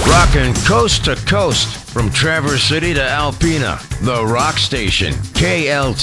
Rocking coast to coast from Traverse City to Alpena, the Rock Station, KLT.